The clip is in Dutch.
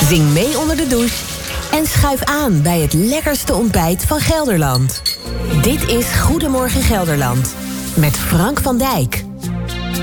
Zing mee onder de douche en schuif aan bij het lekkerste ontbijt van Gelderland. Dit is Goedemorgen Gelderland met Frank van Dijk.